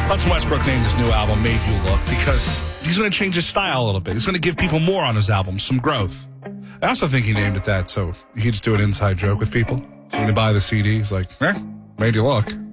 Hudson Westbrook named his new album Made You Look because he's going to change his style a little bit. He's going to give people more on his album, some growth. I also think he named it that so he could just do an inside joke with people. So when you buy the CD, he's like, Made You Look.